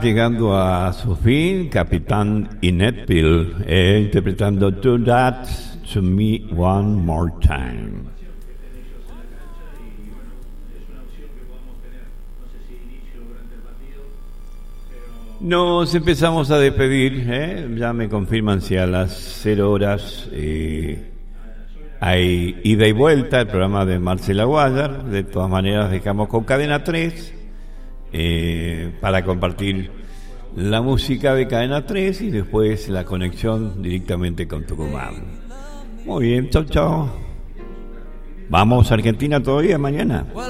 Llegando a su fin, Capitán Ineptil, interpretando Do That to Me One More Time. Nos empezamos a despedir, ya me confirman si a las 0 horas hay ida y vuelta, el programa de Marcela Guayar. De todas maneras dejamos con Cadena 3 para compartir la música de Cadena 3 y después la conexión directamente con Tucumán. Muy bien, chau chau. Vamos a Argentina todavía mañana.